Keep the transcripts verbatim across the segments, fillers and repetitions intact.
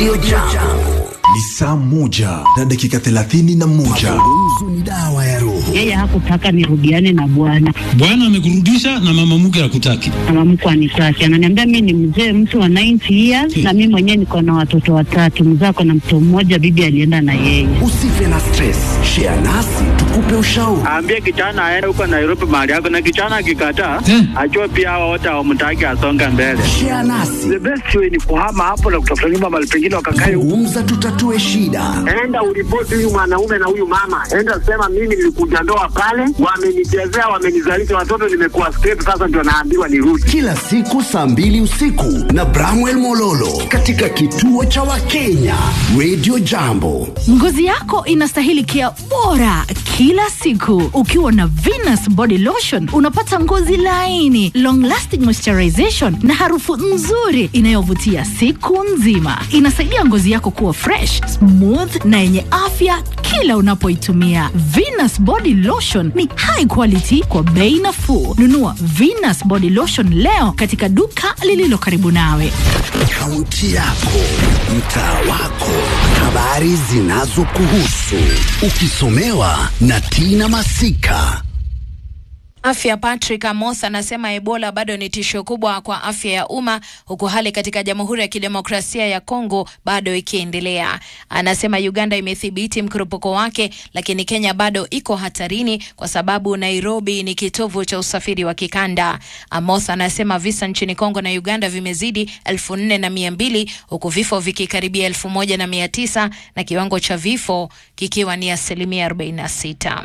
Radio Jambo. Ni saa moja na dakika thelathini na moja. Mazungumzo ni dawa ya roho. Yeye hakutaka nirudiane na bwana. Bwana amekurudisha na mama mke hakutaki. Mama mke anitaki. Ananiambia mimi ni mzee mtu wa ninety years hmm. na mimi mwenyewe niko na watoto watatu. Mzako na mtoto mmoja, bibi alienda na yeye. Usife na stress. Share nasi tukupe ushauri. Aambie kijana aende huko Nairobi mahali yako, na kijana akikataa hmm. ajue pia hao wote hawamtaki asonga mbele. Share nasi. The best way ni kuhama hapo na kutafuta nyumba mahali pengine wakakae. Zungumza tutatue shida. Enda uripoti huyu mwanaume na huyu mama. Enda sema mimi nilikuja ndoa pale, wamenichezea, wamenizalisha watoto, nimekuwa straight, sasa ndio naambiwa nirudi. Kila siku saa mbili usiku na Bramwell Mololo katika kituo cha Wakenya Radio Jambo. Ngozi yako inastahili kia bora kila siku. Ukiwa na Venus Body Lotion unapata ngozi laini, long lasting moisturization na harufu nzuri inayovutia siku nzima. Inasaidia ngozi yako kuwa fresh, smooth na yenye afya kila unapoitumia. Venus Body Lotion ni high quality kwa bei nafuu. Nunua Venus Body Lotion leo katika duka lililo karibu nawe. Kaunti yako, mtaa wako, habari zinazokuhusu, ukisomewa na Tina Masika. Afya Patrick Amos anasema Ebola bado ni tishio kubwa kwa afya ya umma, huku hali katika Jamhuri ya Kidemokrasia ya Kongo bado ikiendelea. Anasema Uganda imethibiti mkurupuko wake, lakini Kenya bado iko hatarini kwa sababu Nairobi ni kitovu cha usafiri wa kikanda. Amos anasema visa nchini Kongo na Uganda vimezidi elfu nne na mia mbili, huku vifo vikikaribia elfu moja na mia tisa na kiwango cha vifo kikiwa ni asilimia arobaini na sita.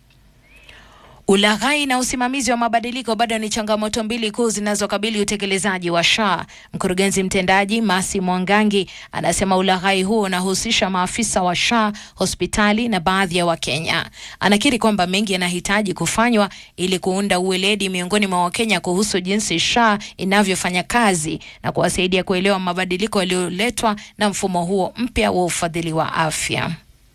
Ulaghai na usimamizi wa mabadiliko bado ni changamoto mbili kuu zinazokabili utekelezaji wa S H A. Mkurugenzi mtendaji Masi Mwangangi anasema ulaghai huo unahusisha maafisa wa S H A, hospitali na baadhi ya Wakenya. Anakiri kwamba mengi yanahitaji kufanywa ili kuunda uweledi miongoni mwa Wakenya kuhusu jinsi S H A inavyofanya kazi na kuwasaidia kuelewa mabadiliko yaliyoletwa na mfumo huo mpya wa ufadhili wa afya.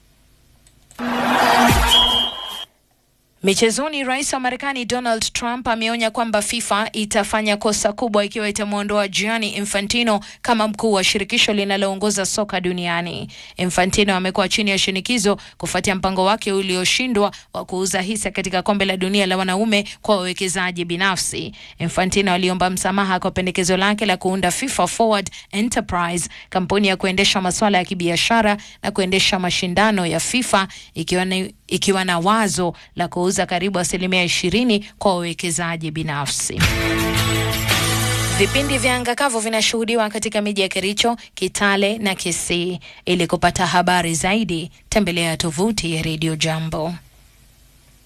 Michezoni, Rais wa Marekani Donald Trump ameonya kwamba FIFA itafanya kosa kubwa ikiwa itamuondoa Gianni Infantino kama mkuu wa shirikisho linaloongoza soka duniani. Infantino amekuwa chini ya shinikizo kufuatia mpango wake ulioshindwa wa kuuza hisa katika kombe la dunia la wanaume kwa wawekezaji binafsi. Infantino aliomba msamaha kwa pendekezo lake la kuunda FIFA Forward Enterprise, kampuni ya kuendesha masuala ya kibiashara na kuendesha mashindano ya FIFA, ikiwa ni ikiwa na wazo la kuuza karibu asilimia ishirini kwa wawekezaji binafsi. Vipindi vya anga kavu vinashuhudiwa katika miji ya Kericho, Kitale na Kisii. Ili kupata habari zaidi, tembelea tovuti ya Radio Jambo.